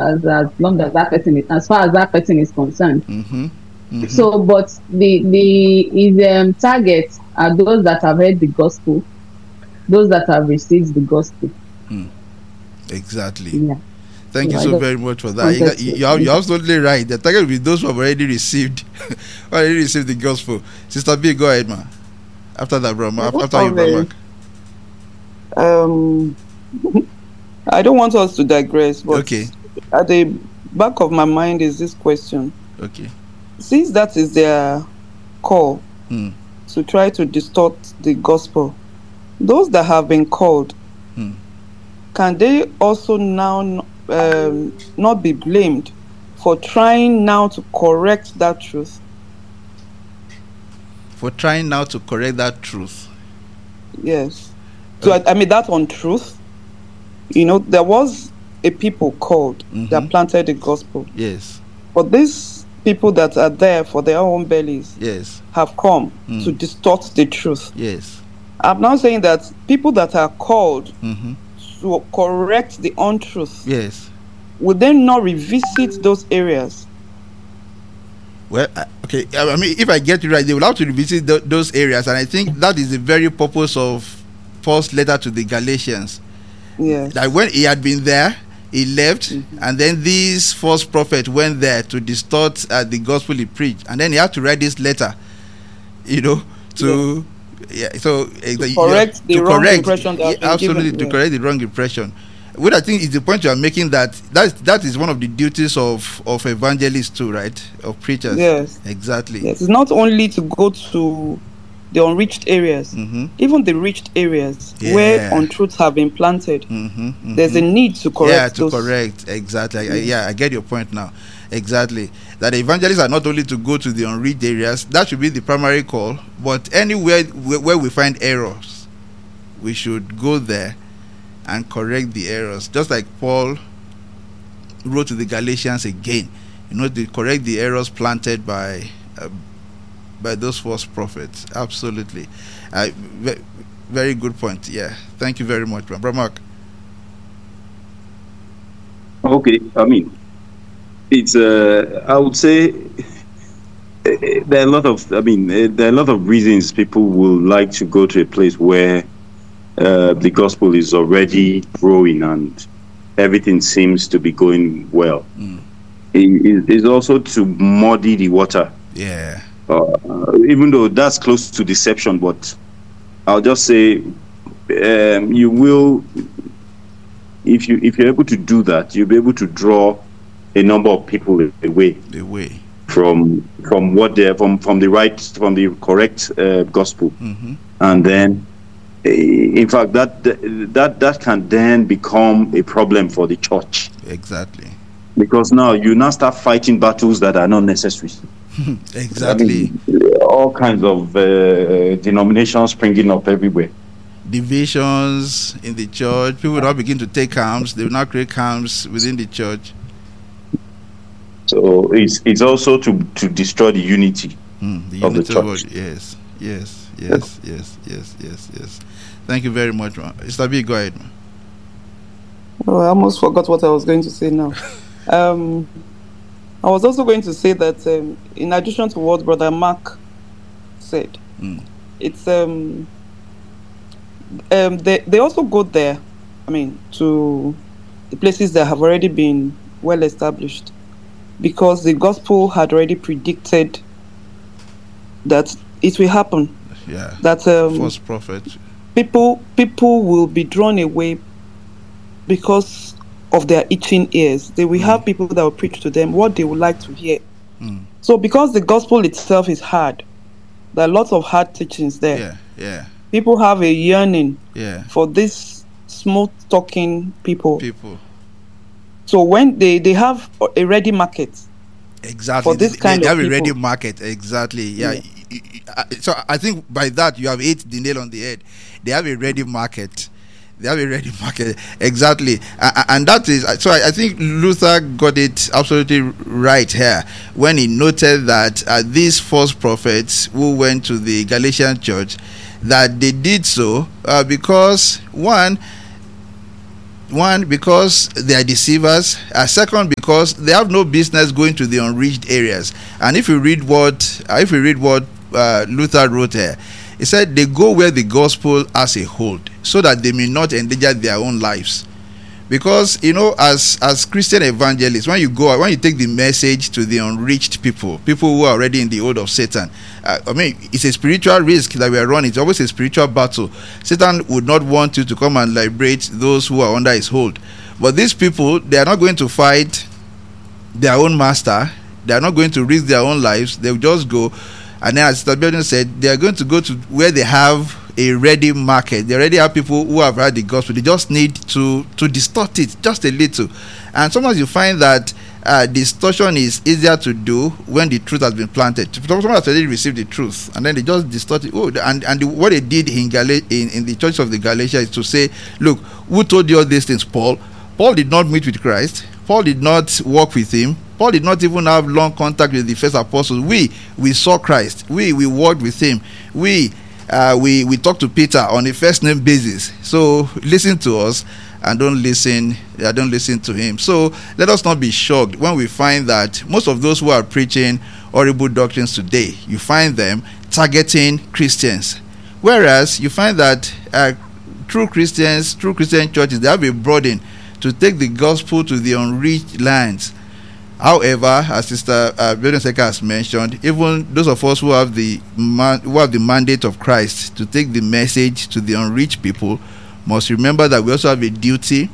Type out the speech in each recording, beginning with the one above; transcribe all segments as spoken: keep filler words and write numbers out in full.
as as long as that person is, as far as that person is concerned. Mm-hmm. Mm-hmm. So, but the the his um, targets are those that have heard the gospel, those that have received the gospel. Mm. Exactly. Yeah. Thank So you I so just very much for that. You, wanted you, to- you are, you're absolutely right. The target will be those who have already received, already received the gospel. Sister B, go ahead, man. After that, bro. After, after you, bro. Mark. Um, I don't want us to digress, but Okay. at the back of my mind is this question. Okay. Since that is their call Hmm. to try to distort the gospel, those that have been called, Hmm. can they also now um, not be blamed for trying now to correct that truth? For trying now to correct that truth. Yes. So I, I mean that untruth. You know, there was a people called Mhm. that planted the gospel, Yes. but these people that are there for their own bellies Yes. have come Mm. to distort the truth. Yes. I'm now saying that people that are called Mm-hmm. to correct the untruth, Yes. will they not revisit those areas? Well, uh, okay. I I mean, if I get it right, they will have to revisit th- those areas, and I think that is the very purpose of Paul's letter to the Galatians. Yes. That when he had been there, he left, Mhm. and then these false prophets went there to distort uh, the gospel he preached, and then he had to write this letter, you know, to yeah. So uh, To you- correct you the wrong impression that has yeah, been absolutely given, to yeah. correct the wrong impression. What I think is the point you are making, that that that is one of the duties of of evangelists too, right? Of preachers. Yes. Exactly. Yes. It's not only to go to the unreached areas, Mm-hmm. even the reached areas Yeah. where untruths have been planted. Mm-hmm. Mm-hmm. There's a need to correct yeah to those. correct exactly. I, I- Yeah. yeah I get your point now. Exactly, that the evangelists are not only to go to the unreached areas. That should be the primary call, but anywhere where, where we find errors, we should go there and correct the errors, just like Paul wrote to the Galatians again, you know, to correct the errors planted by uh, by those false prophets. Absolutely. uh, ve- very good point. Yeah, thank you very much, Brother Mark. Okay, I mean, it's uh, I would say eh, there are a lot of, I mean, eh, there are a lot of reasons people will like to go to a place where uh, the gospel is already growing and everything seems to be going well. Mm. It is also to muddy the water, Yeah. uh, even though that's close to deception. But I'll just say, um, you will, if you if you're able to do that, you'll be able to draw a number of people away The way. from from what they from from the right from the correct uh, gospel, Mm-hmm. and then, eh, in fact, that that that can then become a problem for the church, Exactly. because now you now start fighting battles that are not necessary. Exactly. I mean, all kinds of uh, denominations springing up everywhere. Divisions in the church. People will now begin to take camps. They will now create camps within the church. So it's it's also to to destroy the unity. Mm, the Of the unity church. word. Yes. Yes. Yes. Yes. Yes. Yes. Yes. Thank you very much, man. Mister B, go ahead, man. Oh, I almost forgot what I was going to say now. um, I was also going to say that um, in addition to what Brother Mark said, Mm. it's um, um, they they also go there. I mean, to the places that have already been well established, because the gospel had already predicted that it will happen. Yeah. That um, False prophet. people people will be drawn away because of their itching ears. They will Mm. have people that will preach to them what they would like to hear. Mm. So because the gospel itself is hard, there are lots of hard teachings there. Yeah. Yeah. People have a yearning Yeah. for these smooth talking people. People. So when they, they have a ready market, Exactly. For this They- kind they of have a ready people. market. Exactly. Yeah. Yeah. Y- y- y- uh, So I think by that you have hit the nail on the head. They have a ready market. They have a ready market. Exactly. A- a- And that is, so I I think Luther got it absolutely right here when he noted that uh, these false prophets who went to the Galatian church, that they did so uh, because, one, One, because they are deceivers. Uh, second, because they have no business going to the unreached areas. And if you read what, uh, if you read what uh, Luther wrote here, he said they go where the gospel has a hold, so that they may not endanger their own lives. Because, you know, as as Christian evangelists, when you go, when you take the message to the unreached people, people who are already in the hold of Satan, uh, I mean, it's a spiritual risk that we are running. It's always a spiritual battle. Satan would not want you to come and liberate those who are under his hold. But these people, they are not going to fight their own master. They are not going to risk their own lives. They will just go. And then, as Sister Biden said, they are going to go to where they have a ready market. They already have people who have heard the gospel. They just need to to distort it just a little. And sometimes you find that uh, distortion is easier to do when the truth has been planted. Someone has already received the truth, and then they just distort it. Oh, and and the, what they did in, Gal- in in the church of the Galatia is to say, look, who told you all these things? Paul. Paul did not meet with Christ. Paul did not walk with him. Paul did not even have long contact with the first apostles. We we saw Christ. We we walked with him. We uh, we we talked to Peter on a first name basis. So listen to us and don't listen. Uh, don't listen to him. So let us not be shocked when we find that most of those who are preaching horrible doctrines today, you find them targeting Christians, whereas you find that uh, true Christians, true Christian churches, they have a burden to take the gospel to the unreached lands. However, as Sister uh, Seka has mentioned, even those of us who have the man, who have the mandate of Christ to take the message to the unreached people must remember that we also have a duty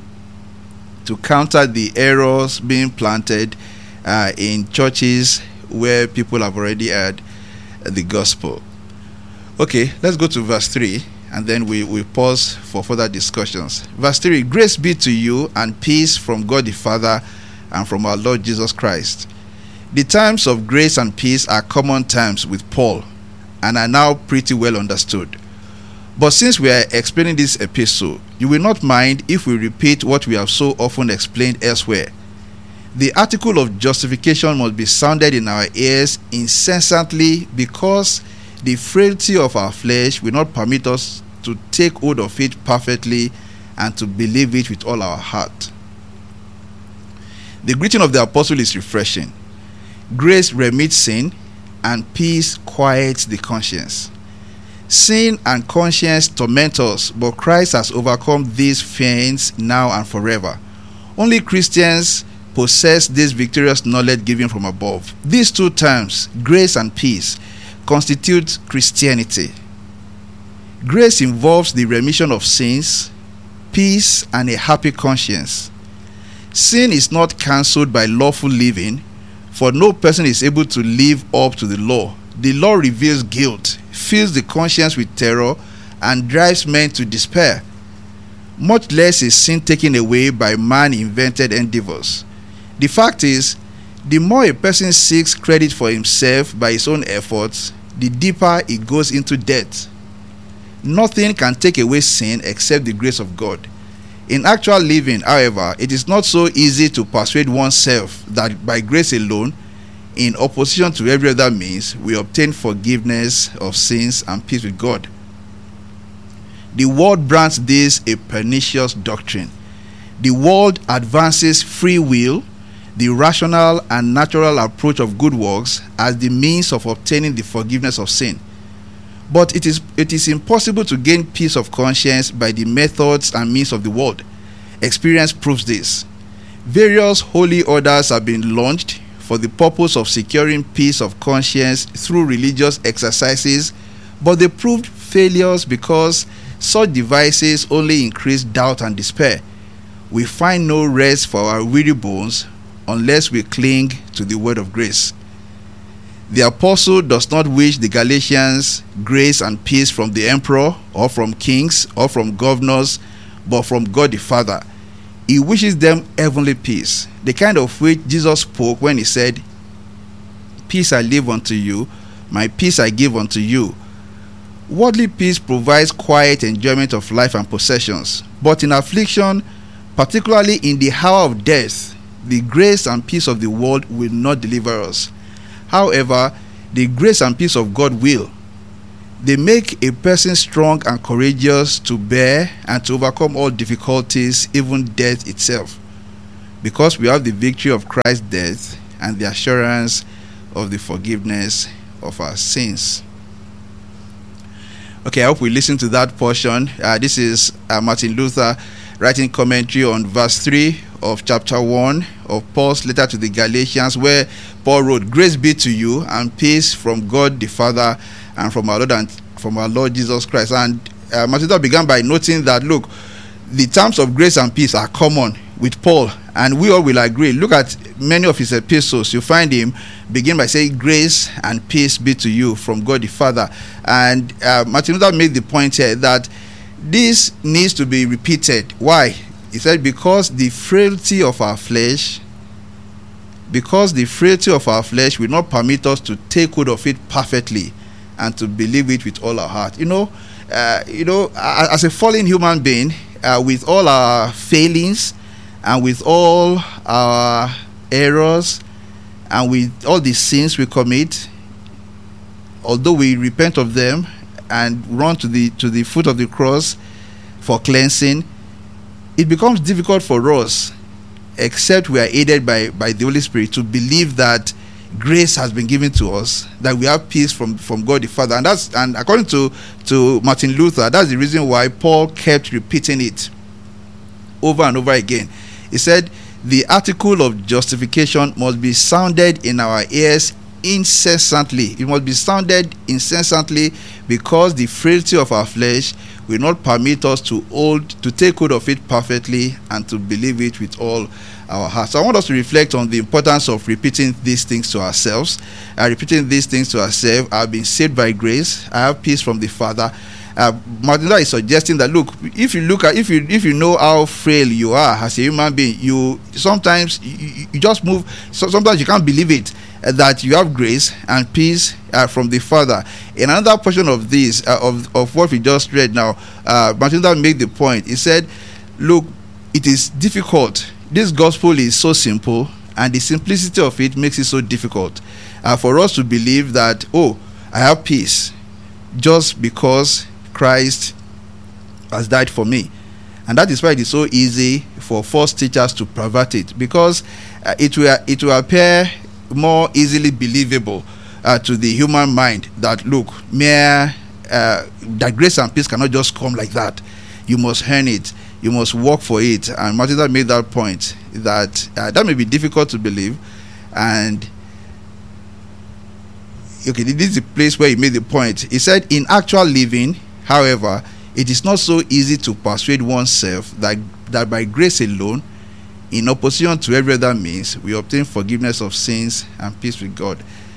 to counter the errors being planted uh, in churches where people have already heard the gospel. Okay, let's go to verse three, and then we we pause for further discussions. Verse three: Grace be to you and peace from God the Father and from our Lord Jesus Christ. The terms of grace and peace are common terms with Paul and are now pretty well understood. But since we are explaining this epistle, you will not mind if we repeat what we have so often explained elsewhere. The article of justification must be sounded in our ears incessantly, because the frailty of our flesh will not permit us to take hold of it perfectly and to believe it with all our heart. The greeting of the apostle is refreshing. Grace remits sin, and peace quiets the conscience. Sin and conscience torment us, but Christ has overcome these fiends now and forever. Only Christians possess this victorious knowledge given from above. These two terms, grace and peace, constitute Christianity. Grace involves the remission of sins, peace, and a happy conscience. Sin is not cancelled by lawful living, for no person is able to live up to the law. The law reveals guilt, fills the conscience with terror, and drives men to despair. Much less is sin taken away by man-invented endeavors. The fact is, the more a person seeks credit for himself by his own efforts, the deeper he goes into debt. Nothing can take away sin except the grace of God. In actual living, however, it is not so easy to persuade oneself that by grace alone, in opposition to every other means, we obtain forgiveness of sins and peace with God. The world brands this a pernicious doctrine. The world advances free will, the rational and natural approach of good works, as the means of obtaining the forgiveness of sin. But it is it is impossible to gain peace of conscience by the methods and means of the world. Experience proves this. Various holy orders have been launched for the purpose of securing peace of conscience through religious exercises, but they proved failures because such devices only increase doubt and despair. We find no rest for our weary bones unless we cling to the word of grace. The apostle does not wish the Galatians grace and peace from the emperor or from kings or from governors, but from God the Father. He wishes them heavenly peace, the kind of which Jesus spoke when he said, "Peace I leave unto you, my peace I give unto you." Worldly peace provides quiet enjoyment of life and possessions, but in affliction, particularly in the hour of death, the grace and peace of the world will not deliver us. However, the grace and peace of God will. they make a person strong and courageous to bear and to overcome all difficulties, even death itself, because we have the victory of Christ's death and the assurance of the forgiveness of our sins. Okay, I hope we listen to that portion. Uh, this is uh, Martin Luther writing commentary on verse three of chapter one of Paul's letter to the Galatians, where Paul wrote, "Grace be to you and peace from God the Father and from our Lord and from our Lord Jesus Christ." And uh, Martin Luther began by noting that, look, the terms of grace and peace are common with Paul, and we all will agree. Look at many of his epistles. You find him begin by saying, "Grace and peace be to you from God the Father." And uh, Martin Luther made the point here that this needs to be repeated. Why? He said, because the frailty of our flesh, because the frailty of our flesh will not permit us to take hold of it perfectly and to believe it with all our heart. You know, uh, you know, as a fallen human being, uh, with all our failings and with all our errors and with all the sins we commit, although we repent of them and run to the to the foot of the cross for cleansing, it becomes difficult for us, except we are aided by by the Holy Spirit, to believe that grace has been given to us, that we have peace from from God the Father. And that's and according to to Martin Luther, that's the reason why Paul kept repeating it over and over again. He said the article of justification must be sounded in our ears incessantly. It must be sounded incessantly, because the frailty of our flesh will not permit us to hold to take hold of it perfectly and to believe it with all our hearts. So I want us to reflect on the importance of repeating these things to ourselves. Uh, repeating these things to ourselves. I've been saved by grace. I have peace from the Father. Uh, Martin Luther is suggesting that, look, if you look at if you if you know how frail you are as a human being, you sometimes you, you just move. So sometimes you can't believe it, uh, that you have grace and peace uh, from the Father. In another portion of this uh, of of what we just read now, uh, Martin Luther made the point. He said, look, it is difficult. This gospel is so simple, and the simplicity of it makes it so difficult uh, for us to believe that, oh, I have peace just because Christ has died for me. And that is why it is so easy for false teachers to pervert it, because uh, it will it will appear more easily believable uh, to the human mind that, look, mere uh, that grace and peace cannot just come like that. You must earn it. You must work for it. And Martin Luther made that point, that uh, that may be difficult to believe. And okay, this is the place where he made the point. He said, in actual living, however, it is not so easy to persuade oneself that, that by grace alone, in opposition to every other means, we obtain forgiveness of sins and peace with God.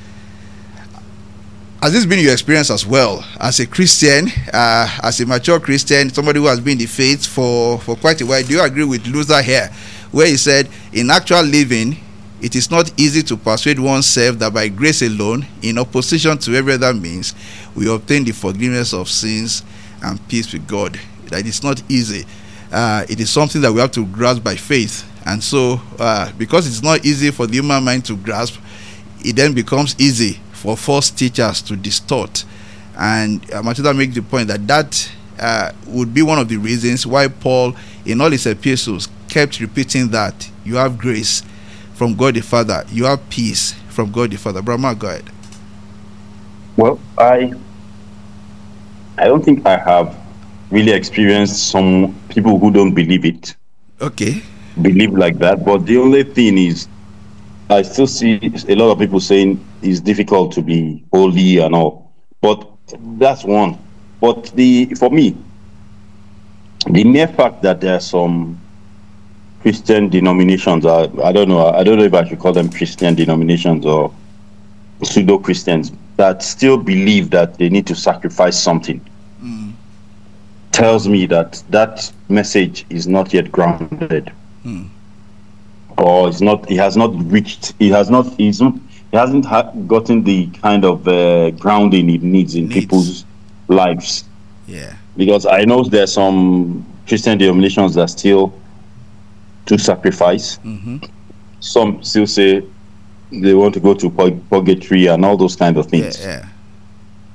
Has this been your experience as well, as a Christian, uh, as a mature Christian, somebody who has been in the faith for, for quite a while? Do you agree with Luther here, where he said, in actual living, it is not easy to persuade oneself that by grace alone, in opposition to every other means, we obtain the forgiveness of sins and peace with God? That it's not easy. Uh, it is something that we have to grasp by faith. And so, uh, because it's not easy for the human mind to grasp, it then becomes easy for false teachers to distort. And uh, Martin Luther makes the point that that uh, would be one of the reasons why Paul, in all his epistles, kept repeating that you have grace from God the Father, you have peace from God the Father. Brahma, go ahead. Well, I I don't think I have really experienced some people who don't believe it. Okay. Believe like that. But the only thing is, I still see a lot of people saying it's difficult to be holy and all. But that's one. But the for me, the mere fact that there are some Christian denominations, I, I don't know, I don't know if I should call them Christian denominations or pseudo-Christians, that still believe that they need to sacrifice something, mm. tells me that that message is not yet grounded. Mm. Or it's not, it has not reached, it has not, it's not, it hasn't ha- gotten the kind of uh, grounding it needs in needs. people's lives. Yeah. Because I know there are some Christian denominations that still to sacrifice. Mm-hmm. Some still say they want to go to purgatory and all those kind of things. Yeah, yeah.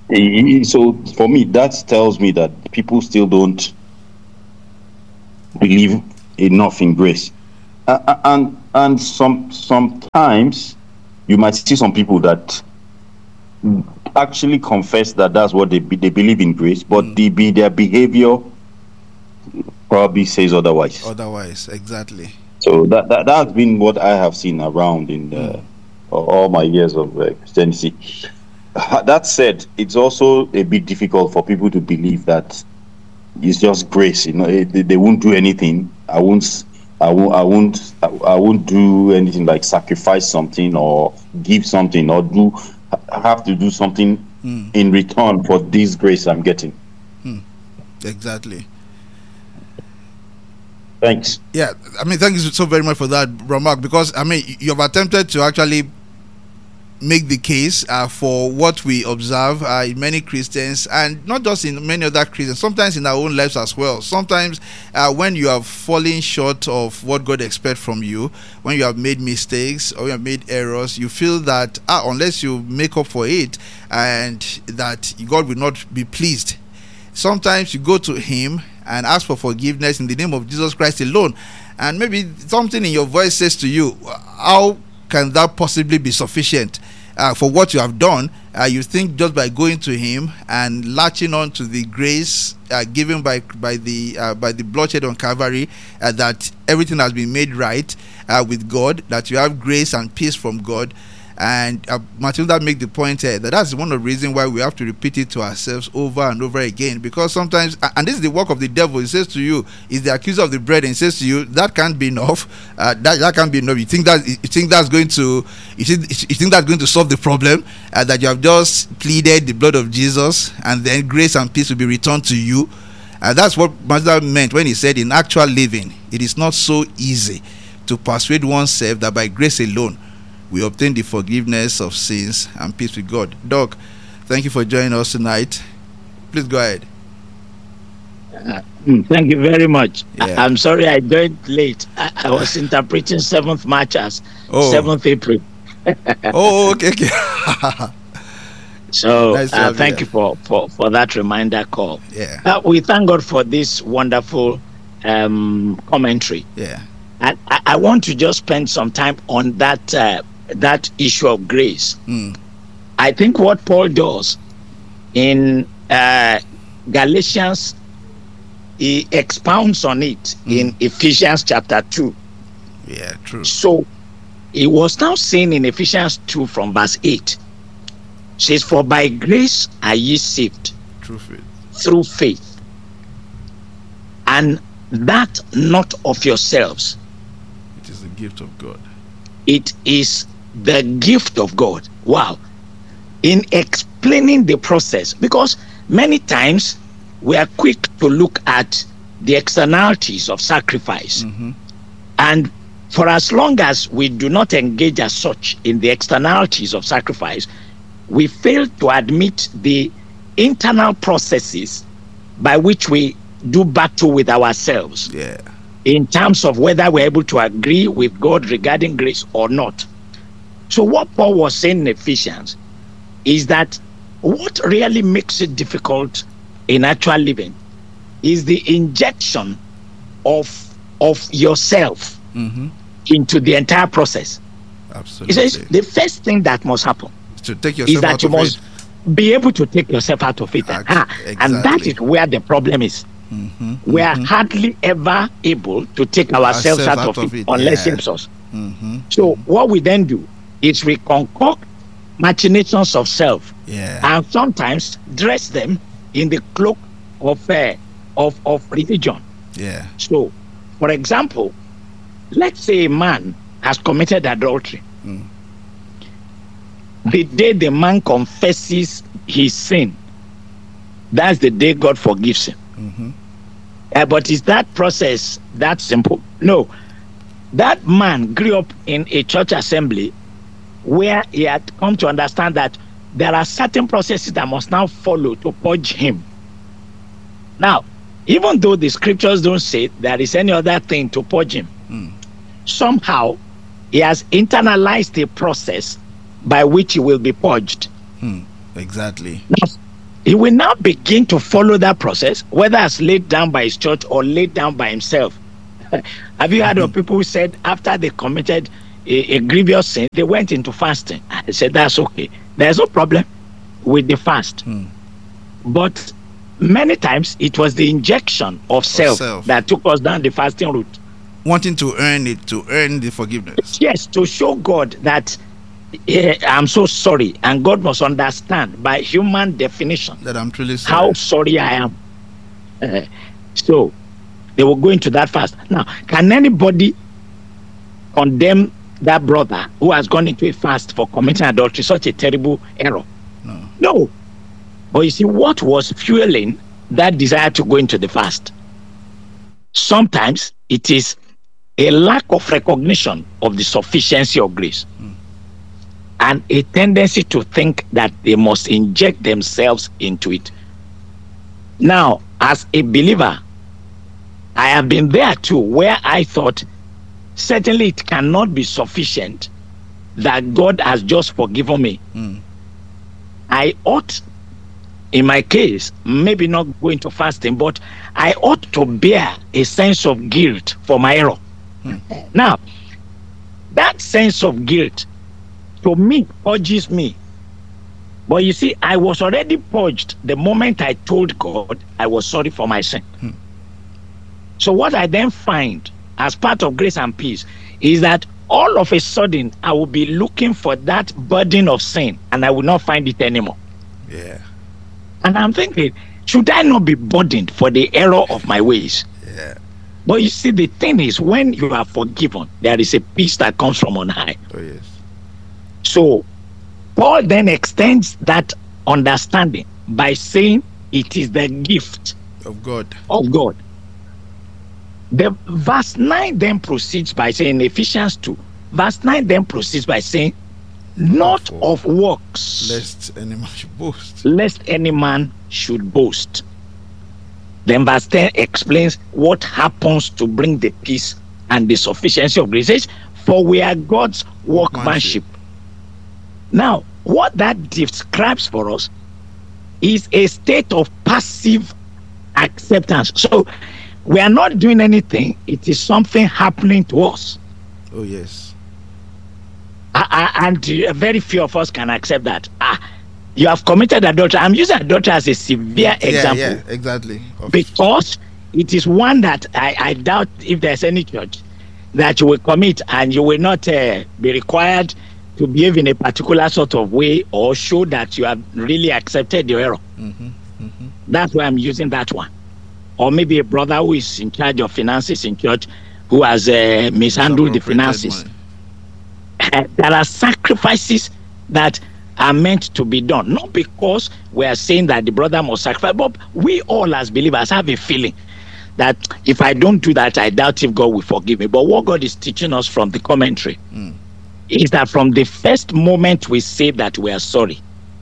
Eh, So for me, that tells me that people still don't believe enough in grace. A- a- And and some sometimes you might see some people that actually confess that that's what they be, they believe in grace, but the be their behavior probably says otherwise. Otherwise, exactly. So that, that that's been what I have seen around in uh, all my years of uh, Christianity. That said, it's also a bit difficult for people to believe that it's just grace. You know, it, they, they won't do anything. I won't. I won't. I won't. I won't do anything like sacrifice something or give something or do have to do something Mm. in return for this grace I'm getting. Exactly. Thanks. Yeah, I mean, thank you so very much for that remark, because I mean, you have attempted to actually make the case uh, for what we observe uh, in many Christians, and not just in many other Christians, sometimes in our own lives as well. Sometimes uh, when you have fallen short of what God expects from you, when you have made mistakes or you have made errors, you feel that ah, unless you make up for it, and that God will not be pleased. Sometimes you go to Him and ask for forgiveness in the name of Jesus Christ alone, and maybe something in your voice says to you, how can that possibly be sufficient uh, for what you have done? Uh, you think just by going to Him and latching on to the grace uh, given by by the uh, by the bloodshed on Calvary, uh, that everything has been made right uh, with God, that you have grace and peace from God. And uh, Matilda make the point here that that's one of the reasons why we have to repeat it to ourselves over and over again, because sometimes, and this is the work of the devil, he says to you, is the accuser of the brethren, he says to you, that can't be enough, uh, that, that can't be enough. You think that you think that's going to you think, you think that's going to solve the problem, uh, that you have just pleaded the blood of Jesus and then grace and peace will be returned to you. And that's what Matilda meant when he said, in actual living, it is not so easy to persuade oneself that by grace alone we obtain the forgiveness of sins and peace with God. Doc, thank you for joining us tonight. Please go ahead. Uh, thank you very much. Yeah. I, I'm sorry I joined late. I, I was interpreting seventh March as Oh. seventh April. Oh, okay, okay. So Nice to uh, have thank you. you for, for, for that reminder call. Yeah, Uh, we thank God for this wonderful um, commentary. yeah. And I, I want to just spend some time on that uh, that issue of grace. Mm. I think what Paul does in uh, Galatians, he expounds on it in Ephesians chapter two. Yeah, true. So he was now saying in Ephesians two from verse eight, says, "For by grace are ye saved True faith. through faith, and that not of yourselves. It is the gift of God." It is the gift of God. Wow. In explaining the process, because many times we are quick to look at the externalities of sacrifice. Mhm. And for as long as we do not engage as such in the externalities of sacrifice, we fail to admit the internal processes by which we do battle with ourselves Yeah. in terms of whether we're able to agree with God regarding grace or not. So what Paul was saying in Ephesians is that what really makes it difficult in actual living is the injection of of yourself Mm-hmm. into the entire process. He Absolutely. says the first thing that must happen To take is yourself that out you of must it. be able to take yourself out of it. Act- Ah, And that exactly. is where the problem is. Mm-hmm. We are hardly ever able to take ourselves out, of it, unless yeah. it helps us. Mm-hmm. So what we then do is we concoct machinations of self, Yeah. and sometimes dress them in the cloak of uh, of of religion. Yeah. So, for example, let's say a man has committed adultery. Mm. The day the man confesses his sin, that's the day God forgives him. Mm-hmm. Uh, but is that process that simple? No. That man grew up in a church assembly where he had come to understand that there are certain processes that must now follow to purge him. Now, even though the scriptures don't say there is any other thing to purge him, Mm. somehow he has internalized a process by which he will be purged. Mm. Exactly. Now, he will now begin to follow that process, whether as laid down by his church or laid down by himself. Have you heard mm-hmm. of people who said after they committed a, a grievous sin, they went into fasting? I said, that's okay. There's no problem with the fast. Mm. But many times it was the injection of self, self that took us down the fasting route. Wanting to earn it, to earn the forgiveness. Yes, to show God that uh, I'm so sorry, and God must understand by human definition that I'm truly sorry. How sorry I am. Uh, so they will go into that fast. Now, can anybody condemn that brother who has gone into a fast for committing adultery? Such a terrible error. No. No. But you see, what was fueling that desire to go into the fast? Sometimes it is a lack of recognition of the sufficiency of grace mm. and a tendency to think that they must inject themselves into it. Now, as a believer, I have been there too, where I thought certainly it cannot be sufficient that God has just forgiven me. Mm. I ought, in my case, maybe not go into fasting, but I ought to bear a sense of guilt for my error. Hmm. Now, that sense of guilt, to me, purges me. But you see, I was already purged the moment I told God I was sorry for my sin. Hmm. So what I then find as part of grace and peace is that all of a sudden I will be looking for that burden of sin and I will not find it anymore. Yeah. And I'm thinking, should I not be burdened for the error of my ways? Yeah. But you see, the thing is, when you are forgiven, there is a peace that comes from on high. Oh, yes. So, Paul then extends that understanding by saying it is the gift of God. Of God. The verse nine then proceeds by saying, Ephesians two, verse nine then proceeds by saying, not Therefore, of works, lest any man should boast. Lest any man should boast. Then verse ten explains what happens to bring the peace and the sufficiency of grace. It says, for we are God's workmanship. workmanship. Now, what that describes for us is a state of passive acceptance. So, we are not doing anything. It is something happening to us. Oh, yes. I, I, and uh, very few of us can accept that. Ah, you have committed adultery. I'm using adultery as a severe yeah, example. Yeah, exactly. Of because it is one that I, I doubt if there's any church that you will commit and you will not uh, be required to behave in a particular sort of way or show that you have really accepted your error. Mm-hmm, mm-hmm. That's why I'm using that one. Or maybe a brother who is in charge of finances in church who has uh, mishandled the finances. Uh, there are sacrifices that are meant to be done, not because we are saying that the brother must sacrifice, but we all as believers have a feeling that if I don't do that, I doubt if God will forgive me. But what God is teaching us from the commentary mm. is that from the first moment we say that we are sorry,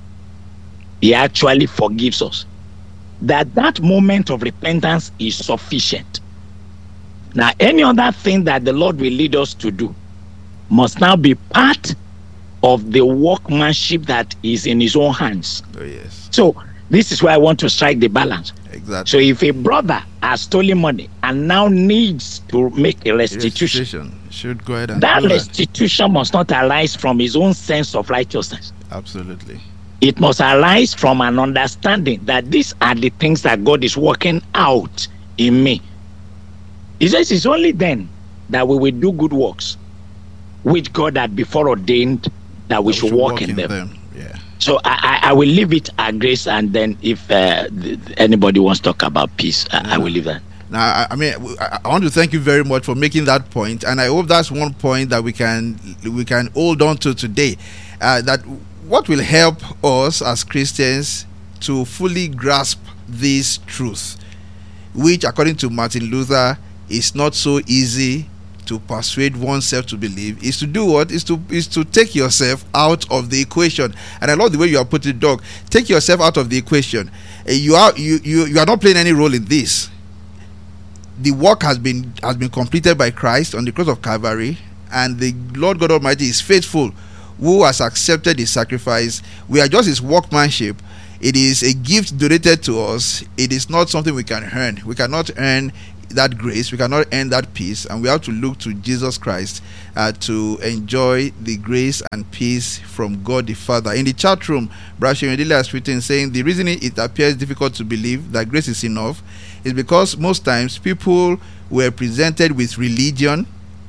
He actually forgives us. That that moment of repentance is sufficient. Now, any other thing that the Lord will lead us to do must now be part of the workmanship that is in His own hands. Oh, yes. So, this is why I want to strike the balance. Exactly. So, if a brother has stolen money and now needs to make a restitution, restitution. Should go ahead and that do restitution that. must not arise from his own sense of righteousness. Absolutely. It must arise from an understanding that these are the things that God is working out in me. He says it's only then that we will do good works, which God had before ordained that we, that should, we should walk, walk in, in them. them. Yeah. So I, I, I will leave it at grace, and then if uh, anybody wants to talk about peace, I, yeah. I will leave that. Now, I, I mean, I, I want to thank you very much for making that point, and I hope that's one point that we can we can hold on to today. Uh, that what will help us as Christians to fully grasp this truth, which, according to Martin Luther, is not so easy to persuade oneself to believe, is to do what? Is to is to take yourself out of the equation. And I love the way you are putting it, Doug. Take yourself out of the equation. Uh, you are you, you you are not playing any role in this. The work has been has been completed by Christ on the cross of Calvary, and the Lord God Almighty is faithful, who has accepted His sacrifice. We are just His workmanship. it is a gift donated to us. It is not something we can earn. We cannot earn that grace, we cannot earn that peace, and we have to look to Jesus Christ uh, to enjoy the grace and peace from God the Father. In the chat room, Brasha Yondele has written saying the reason it appears difficult to believe that grace is enough is because most times people were presented with religion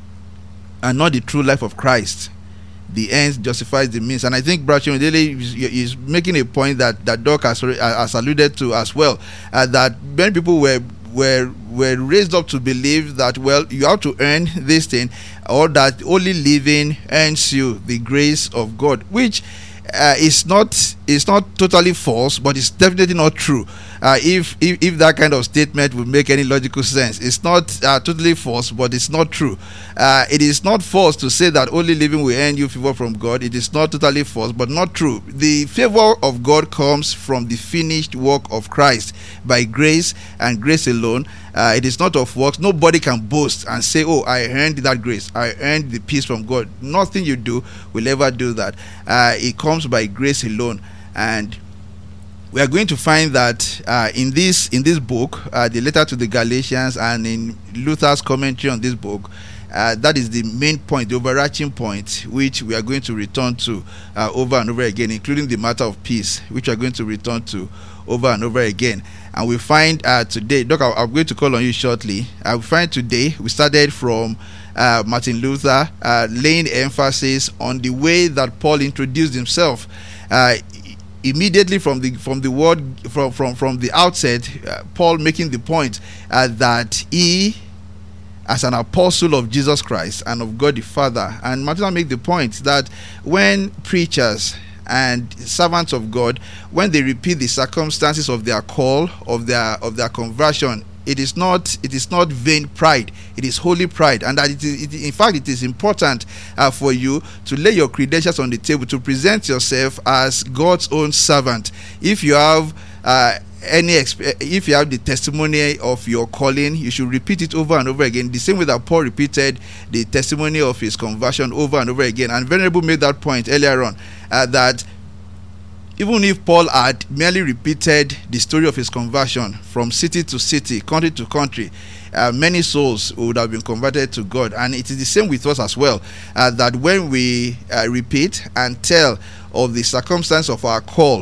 and not the true life of Christ. The ends justifies the means, and I think Brasha Yondele is, is making a point that that Doc has, has alluded to as well, uh, that many people were were were raised up to believe that, well, you have to earn this thing, or that only living earns you the grace of God, which uh, is not is not totally false, but it's definitely not true. Uh, if, if if that kind of statement would make any logical sense, it's not uh, totally false, but it's not true. Uh, it is not false to say that only living will earn you favor from God. It is not totally false, but not true. The favor of God comes from the finished work of Christ by grace and grace alone. Uh, it is not of works. Nobody can boast and say, oh, I earned that grace, I earned the peace from God. Nothing you do will ever do that. Uh, it comes by grace alone. And we are going to find that uh, in this in this book, uh, the letter to the Galatians, and in Luther's commentary on this book, uh, that is the main point, the overarching point, which we are going to return to uh, over and over again, including the matter of peace, which we are going to return to over and over again. And we find uh, today, Doc, I'm going to call on you shortly. Uh, we find today we started from uh, Martin Luther uh, laying emphasis on the way that Paul introduced himself. Uh, Immediately from the from the word from from from the outset, uh, Paul making the point uh, that he, as an apostle of Jesus Christ and of God the Father, and Martin make the point that when preachers and servants of God, when they repeat the circumstances of their call, of their of their conversion, it is not it is not vain pride, it is holy pride. And that it is it, in fact it is important uh, for you to lay your credentials on the table, to present yourself as God's own servant. If you have uh, any exp- if you have the testimony of your calling, you should repeat it over and over again, the same way that Paul repeated the testimony of his conversion over and over again. And Venerable made that point earlier on, uh, that even if Paul had merely repeated the story of his conversion from city to city, country to country, uh, many souls would have been converted to God. And it is the same with us as well, uh, that when we uh, repeat and tell of the circumstance of our call,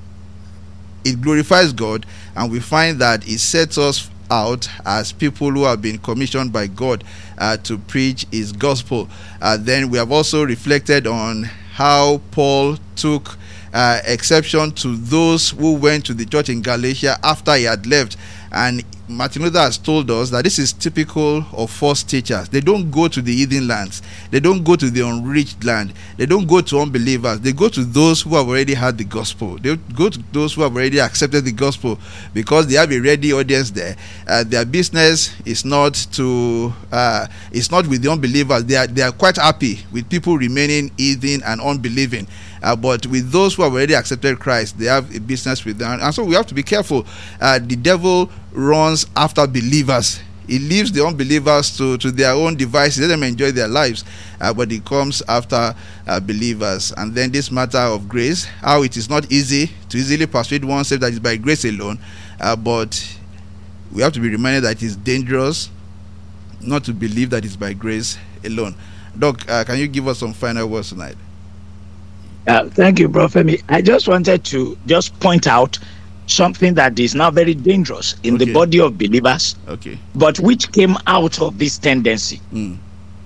it glorifies God, and we find that it sets us out as people who have been commissioned by God uh, to preach his gospel. Uh, then we have also reflected on how Paul took Uh, exception to those who went to the church in Galatia after he had left. And Martin Luther has told us that this is typical of false teachers. They don't go to the heathen lands. They don't go to the unreached land. They don't go to unbelievers. They go to those who have already had the gospel. They go to those who have already accepted the gospel, because they have a ready audience there. Uh, their business is not to uh, it's not with the unbelievers. They are they are quite happy with people remaining heathen and unbelieving. Uh, but with those who have already accepted Christ, they have a business with them. And so we have to be careful. Uh, the devil runs after believers. He leaves the unbelievers to, to their own devices. Let them enjoy their lives. Uh, but he comes after uh, believers. And then this matter of grace, how it is not easy to easily persuade oneself that it's by grace alone. Uh, but we have to be reminded that it is dangerous not to believe that it's by grace alone. Doc, uh, can you give us some final words tonight? Uh, thank you, Bro Femi. I just wanted to just point out something that is now very dangerous in okay. the body of believers, okay, but which came out of this tendency. Mm.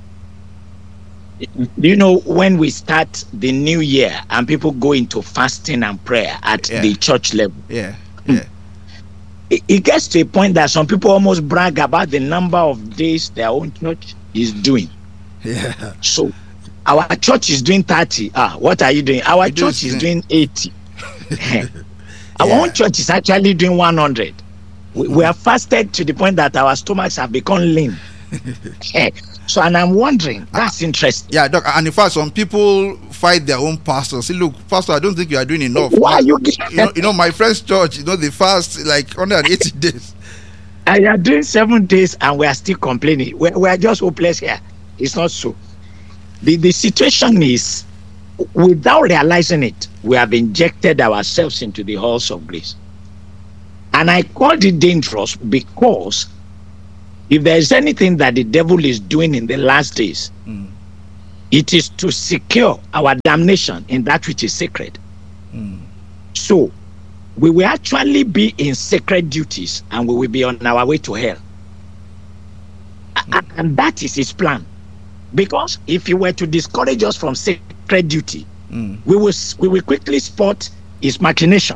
You know, when we start the new year and people go into fasting and prayer at yeah. the church level, yeah, yeah, it, it gets to a point that some people almost brag about the number of days their own church is doing. Yeah. So our church is doing thirty. Ah, what are you doing? Our it church is doing eighty. Our yeah. own church is actually doing one hundred. We, we are fasted to the point that our stomachs have become lean. So, and I'm wondering, that's interesting. Yeah, Doc, and in fact, some people fight their own pastors. Say, look, Pastor, I don't think you are doing enough. Why are you? You know, you know, my friend's church, you know, they fast like one hundred eighty days. And you are doing seven days, and we are still complaining. We we are just hopeless here. It's not so. The the situation is, without realizing it, we have injected ourselves into the halls of grace. And I called it dangerous because if there is anything that the devil is doing in the last days, mm. it is to secure our damnation in that which is sacred. Mm. So we will actually be in sacred duties and we will be on our way to hell. Mm. And that is his plan. Because if he were to discourage us from sacred duty, mm. we will we will quickly spot his machination.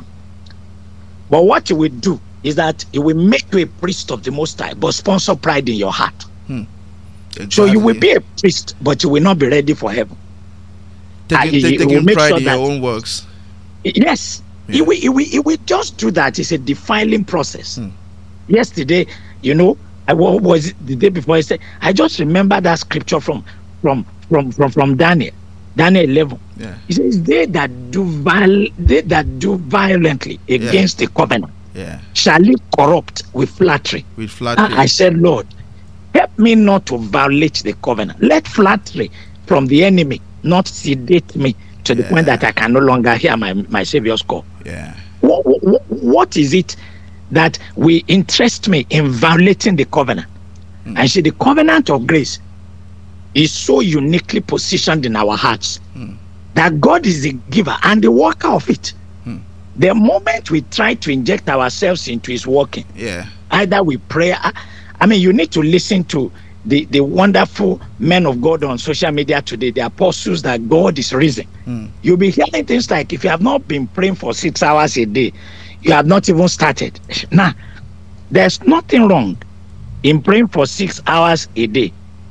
But what he will do is that he will make you a priest of the Most High, but sponsor pride in your heart. Hmm. Exactly. So you will be a priest, but you will not be ready for heaven. Taking, uh, taking pride sure in your own works. Yes. Yeah. He, will, he, will, he will just do that. It's a defiling process. Hmm. Yesterday, you know, I was the day before, I said, I just remember that scripture from from from from, from Daniel. Daniel eleven. Yeah. He says, they that do viol- they that do violently against yeah. the covenant yeah. shall he corrupt with flattery. With flattery. I said, Lord, help me not to violate the covenant. Let flattery from the enemy not sedate me to the yeah. point that I can no longer hear my, my Savior's call. Yeah. What, what, what is it that will interest me in violating the covenant? Mm. And see, the covenant of grace is so uniquely positioned in our hearts mm. that God is the giver and the worker of it. Mm. The moment we try to inject ourselves into his working, yeah, either we pray. I, I mean, you need to listen to the, the wonderful men of God on social media today, the apostles that God is risen. Mm. You'll be hearing things like, if you have not been praying for six hours a day, you have not even started. Now, there's nothing wrong in praying for six hours a day.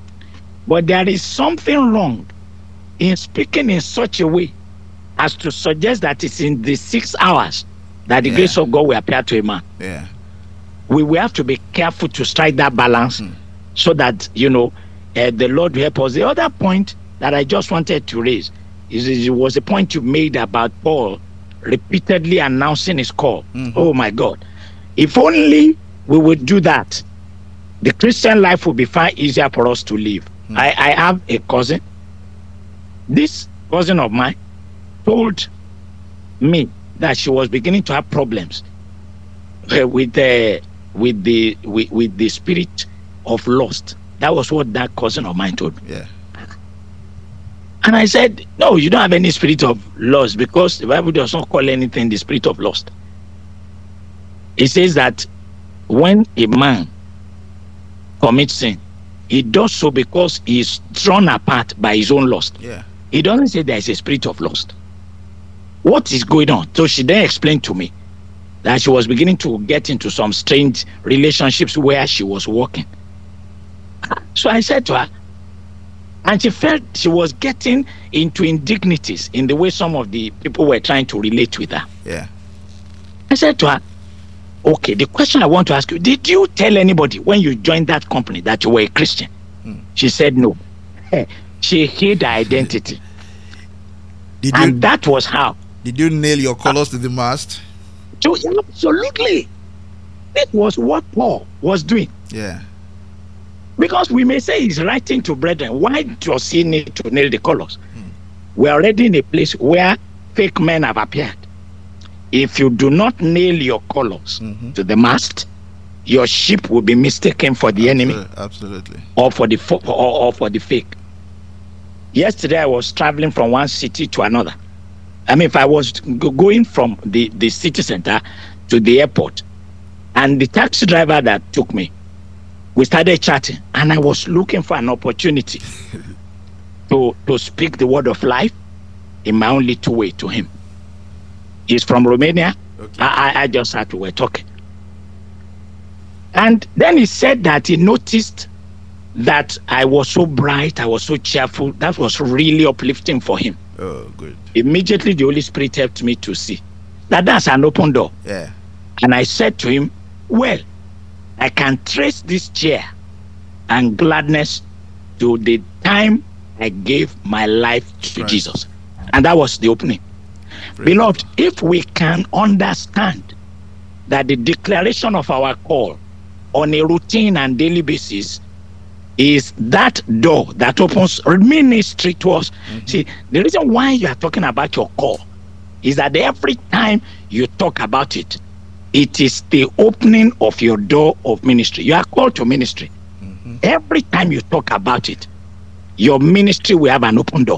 But there is something wrong in speaking in such a way as to suggest that it's in the six hours that the yeah. grace of God will appear to a man. Yeah. We will have to be careful to strike that balance mm. so that, you know, uh, the Lord will help us. The other point that I just wanted to raise is, is it was a point you made about Paul repeatedly announcing his call. Mm-hmm. Oh, my God. If only we would do that, the Christian life would be far easier for us to live. Mm. I, I have a cousin. This cousin of mine told me that she was beginning to have problems uh, with the with the with, with the spirit of lust. That was what that cousin of mine told me. Yeah. And I said, no, you don't have any spirit of lust, because the Bible does not call anything the spirit of lust. It says that when a man commits sin, he does so because he is drawn apart by his own lust. Yeah. He doesn't say there is a spirit of lust. What is going on? So she then explained to me that she was beginning to get into some strange relationships where she was working. So I said to her, and she felt she was getting into indignities in the way some of the people were trying to relate with her. Yeah. I said to her, okay, the question I want to ask you, did you tell anybody when you joined that company that you were a Christian? Hmm. She said no. She hid her identity. Did and you, that was how. Did you nail your colors uh, to the mast? So, absolutely. That was what Paul was doing. Yeah. Because we may say he's writing to brethren. Why does he need to nail the colors? Hmm. We're already in a place where fake men have appeared. If you do not nail your colors mm-hmm. to the mast, your ship will be mistaken for the Absolutely. enemy. Absolutely. Or for the fo- or, or for the fake. Yesterday I was traveling from one city to another. I mean, if I was go- going from the, the city center to the airport, and the taxi driver that took me, we started chatting, and I was looking for an opportunity to to speak the word of life in my own little way to him. He's from Romania. Okay. I, I just had to, we're talking. And then he said that he noticed that I was so bright, I was so cheerful. That was really uplifting for him. Oh, good. Immediately the Holy Spirit helped me to see that that's an open door. Yeah. And I said to him, well, I can trace this cheer and gladness to the time I gave my life to right. Jesus. And that was the opening. Praise Beloved, God. If we can understand that the declaration of our call on a routine and daily basis is that door that opens ministry to us. Mm-hmm. See, the reason why you are talking about your call is that every time you talk about it, it is the opening of your door of ministry. You are called to ministry. Mm-hmm. Every time you talk about it, your ministry will have an open door.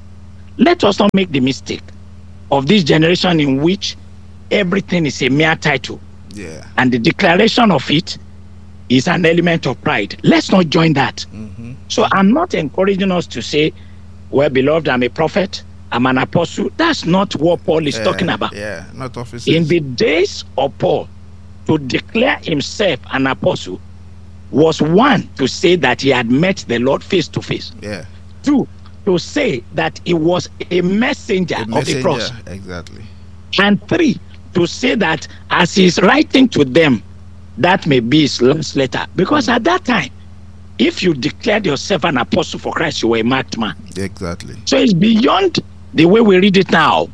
Let us not make the mistake of this generation in which everything is a mere title. Yeah. And the declaration of it is an element of pride. Let's not join that. Mm-hmm. So I'm not encouraging us to say, well, beloved, I'm a prophet, I'm an apostle. That's not what Paul is yeah, talking about. Yeah, not officers. In the days of Paul, to declare himself an apostle was one, to say that he had met the Lord face to face. Yeah. Two, to say that he was a messenger, a of messenger, the cross. Exactly. And three, to say that as he's writing to them, that may be his last letter. Because mm. at that time, if you declared yourself an apostle for Christ, you were a marked man. Exactly. So it's beyond the way we read it now.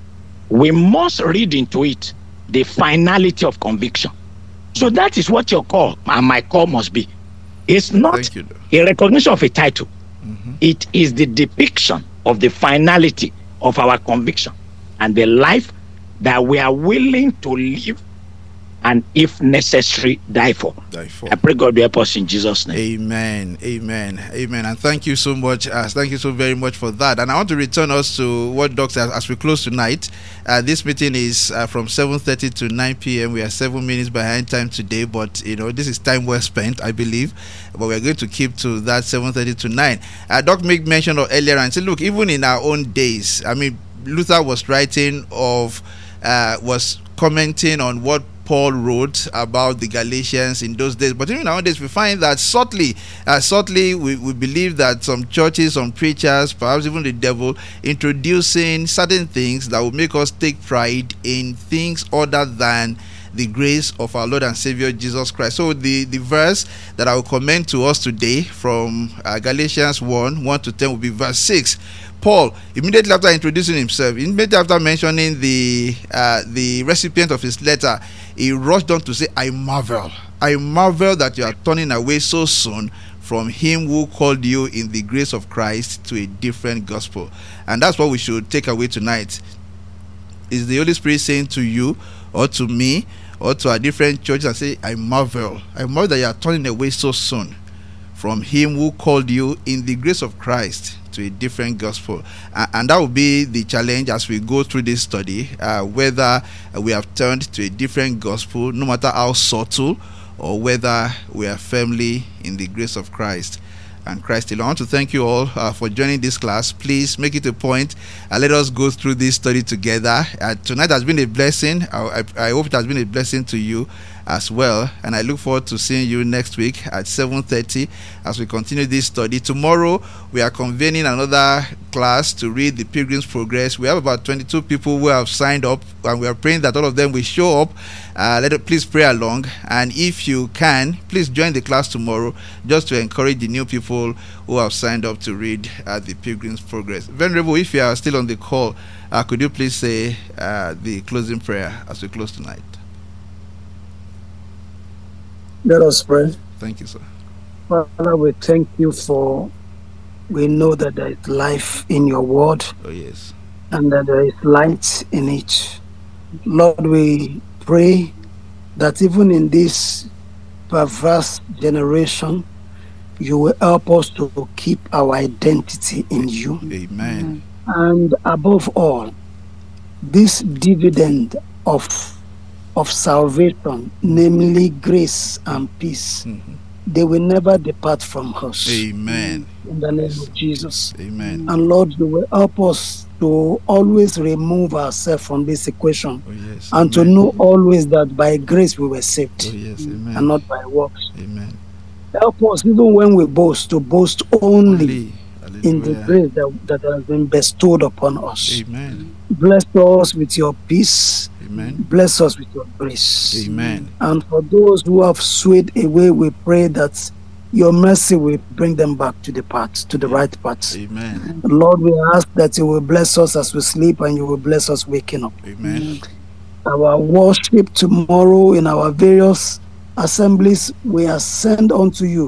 We must read into it the finality of conviction. So that is what your call and my call must be. It's not you, a recognition of a title. Mm-hmm. It is the depiction of the finality of our conviction and the life that we are willing to live, and if necessary, die for. Die for. I pray God will help us in Jesus' name. Amen. Amen. Amen. And thank you so much. Uh, thank you so very much for that. And I want to return us to what Doc said as we close tonight. Uh, this meeting is uh, from seven thirty to nine p.m. We are seven minutes behind time today, but you know this is time well spent, I believe. But we're going to keep to that seven thirty to nine. Uh, Doc made mention of earlier and said, look, even in our own days, I mean, Luther was writing of, uh, was commenting on what Paul wrote about the Galatians in those days. But even nowadays, we find that subtly, uh, subtly, we, we believe that some churches, some preachers, perhaps even the devil, introducing certain things that will make us take pride in things other than the grace of our Lord and Savior Jesus Christ. So the, the verse that I will commend to us today from uh, Galatians one, one to ten will be verse six. Paul, immediately after introducing himself, immediately after mentioning the uh, the recipient of his letter, he rushed on to say, I marvel. I marvel that you are turning away so soon from him who called you in the grace of Christ to a different gospel. And that's what we should take away tonight. Is the Holy Spirit saying to you or to me or to our different churches and say, I marvel. I marvel that you are turning away so soon from him who called you in the grace of Christ to a different gospel. Uh, and that will be the challenge as we go through this study, uh, whether we have turned to a different gospel, no matter how subtle, or whether we are firmly in the grace of Christ and Christ alone. I want to thank you all uh, for joining this class. Please make it a point. Uh, let us go through this study together. Uh, tonight has been a blessing. I, I, I hope it has been a blessing to you as well, and I look forward to seeing you next week at seven thirty as we continue this study. Tomorrow we are convening another class to read the Pilgrim's Progress. We have about twenty-two people who have signed up, and we are praying that all of them will show up. Uh, let it, please pray along, and if you can, please join the class tomorrow just to encourage the new people who have signed up to read uh, the Pilgrim's Progress. Venerable, if you are still on the call, uh, could you please say uh, the closing prayer as we close tonight? Let us pray. Thank you, sir. Father, we thank you for, we know that there is life in your word. Oh, yes. And that there is light in it. Lord, we pray that even in this perverse generation, you will help us to keep our identity in you. Amen. And above all, this dividend of of salvation, namely grace and peace, mm-hmm. they will never depart from us. Amen. In the name of Jesus. Amen. And Lord, you will help us to always remove ourselves from this equation, oh, yes. and Amen. to know always that by grace we were saved, oh, yes. Amen. and not by works. Amen. Help us, even when we boast, to boast only, only. in the grace that, that has been bestowed upon us. Amen. Bless us with your peace. Amen. Bless us with your grace. Amen. And for those who have swayed away, we pray that your mercy will bring them back to the path, to the right path. Amen. Lord, we ask that you will bless us as we sleep, and you will bless us waking up. Amen. Our worship tomorrow in our various assemblies, we ascend unto you. Amen.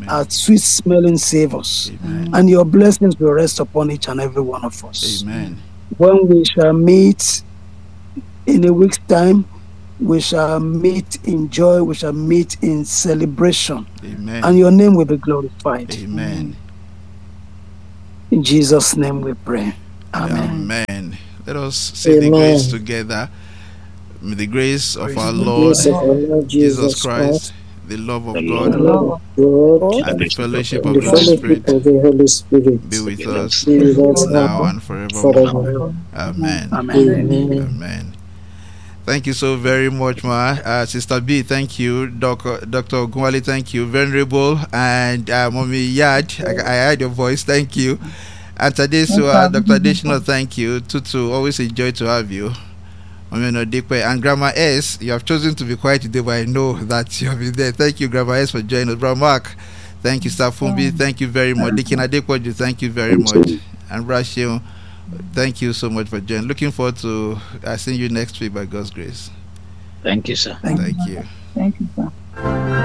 are sweet smelling savors. Amen. And your blessings will rest upon each and every one of us. Amen. When we shall meet in a week's time, we shall meet in joy, we shall meet in celebration, Amen. and your name will be glorified. Amen. In Jesus' name we pray. Amen. Amen. Let us say the Amen. grace together. May the grace of our Praise the Lord Grace of our Lord Jesus Jesus Christ, Christ, the love of The the God, love of God, and the fellowship and of the the Holy fellowship Spirit of the Holy Spirit be with us be with us now now and forevermore. forever. Amen. Amen. Amen. Amen. Thank you so very much, Ma. Uh, Sister B, thank you. Doctor Doctor Ogunwale, thank you. Venerable and uh, Mommy Yad, I, I heard your voice. Thank you. And Tadesu, uh, Doctor Adeshino, thank you. Tutu, always a joy to have you. Mommy Nodikwe and Grandma S, you have chosen to be quiet today, but I know that you have been there. Thank you, Grandma S, for joining us. Brother Mark, thank you. Safumbi, thank you very much. Dikin Adequoju, thank you very much. And Brashio, thank you so much for joining. Looking forward to uh, seeing you next week by God's grace. Thank you, sir. Thank you. Thank you, sir.